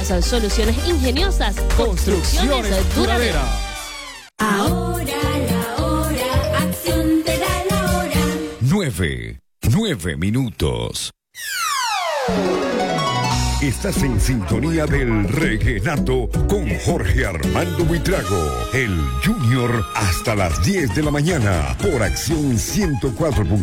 soluciones ingeniosas, construcciones duraderas. Ahora la hora, acción te da la hora. 9 minutos. Estás en sintonía del Reguenato con Jorge Armando Buitrago, el Junior, hasta las 10 de la mañana, por Acción 104.